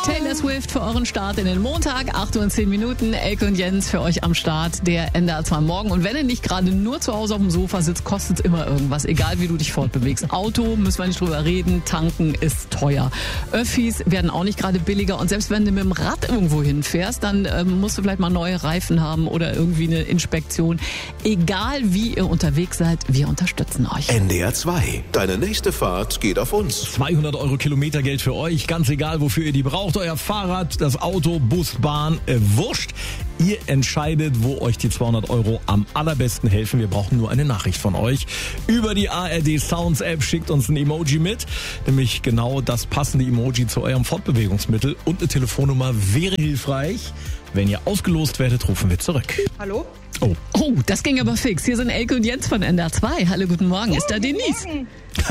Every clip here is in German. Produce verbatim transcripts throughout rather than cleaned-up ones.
Taylor Swift für euren Start in den Montag, acht Uhr und zehn Minuten. Elke und Jens für euch am Start, der N D R zwei Morgen. Und wenn ihr nicht gerade nur zu Hause auf dem Sofa sitzt, kostet es immer irgendwas, egal wie du dich fortbewegst. Auto, müssen wir nicht drüber reden, tanken ist teuer. Öffis werden auch nicht gerade billiger. Und selbst wenn du mit dem Rad irgendwo hinfährst, dann ähm, musst du vielleicht mal neue Reifen haben oder irgendwie eine Inspektion. Egal wie ihr unterwegs seid, wir unterstützen euch. N D R zwei, deine nächste Fahrt geht auf uns. zweihundert Euro Kilometergeld für euch, ganz egal, wofür ihr die braucht. Euer Fahrrad, das Auto, Bus, Bahn, äh, wurscht. Ihr entscheidet, wo euch die zweihundert Euro am allerbesten helfen. Wir brauchen nur eine Nachricht von euch. Über die A R D Sounds App schickt uns ein Emoji mit. Nämlich genau das passende Emoji zu eurem Fortbewegungsmittel. Und eine Telefonnummer wäre hilfreich. Wenn ihr ausgelost werdet, rufen wir zurück. Hallo? Oh, oh, das ging aber fix. Hier sind Elke und Jens von N D R zwei. Hallo, guten Morgen. Oh, Ist da Denise? Morgen.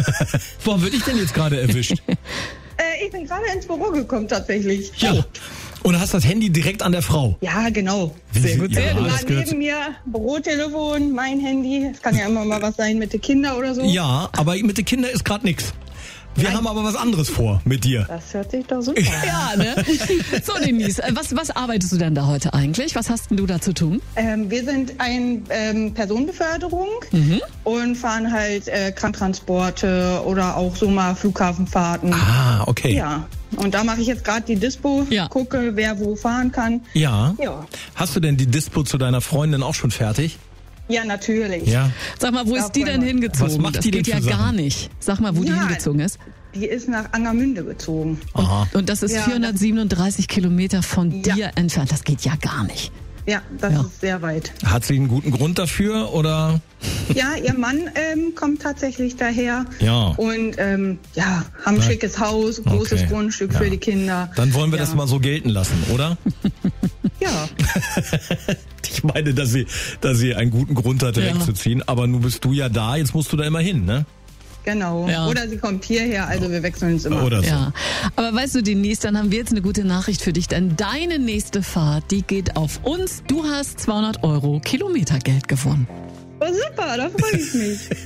Warum wird ich denn jetzt gerade erwischt? Äh, ich bin gerade ins Büro gekommen, tatsächlich. Ja. Und hast das Handy direkt an der Frau. Ja, genau. Sehr gut, sehr Ja, gut. das Gerade gehört- neben mir Bürotelefon, mein Handy. Es kann ja immer mal was sein mit den Kindern oder so. Ja, aber mit den Kindern ist gerade nix. Wir Nein. haben aber was anderes vor mit dir. Das hört sich doch super an. Ja, ne? So, Denise, was, was arbeitest du denn da heute eigentlich? Was hast denn du da zu tun? Ähm, wir sind ein ähm, Personenbeförderung und fahren halt äh, Kranktransporte oder auch so mal Flughafenfahrten. Ah, okay. Ja, und da mache ich jetzt gerade die Dispo, Ja. gucke, wer wo fahren kann. Ja. Ja, Hast du denn die Dispo zu deiner Freundin auch schon fertig? ja natürlich. Ja. Sag mal, wo Ja, ist die voll denn mal. hingezogen? Was macht das die denn geht ja für gar Sachen? nicht. Sag mal, wo die Ja. hingezogen ist. Die ist nach Angermünde gezogen. Aha. Und das ist Ja, vierhundertsiebenunddreißig Kilometer von Ja. dir entfernt. Das geht ja gar nicht. Ja, das Ja. ist sehr weit. Hat sie einen guten Grund dafür oder? Ja, ihr Mann ähm, kommt tatsächlich daher. Ja. Und ähm, ja, haben ein Ja. schickes Haus, großes Okay. Grundstück Ja. für die Kinder. Dann wollen wir ja. das mal so gelten lassen, oder? Ja, Ich meine, dass sie, dass sie einen guten Grund hat, direkt Ja. zu ziehen. Aber nun bist du ja da, jetzt musst du da immer hin, ne? genau. Ja. Oder sie kommt hierher, also wir wechseln uns immer. Oder so. Ja, aber weißt du, Denise, dann haben wir jetzt eine gute Nachricht für dich, denn deine nächste Fahrt, die geht auf uns. Du hast zweihundert Euro Kilometergeld gewonnen. Oh, super, da freue ich mich.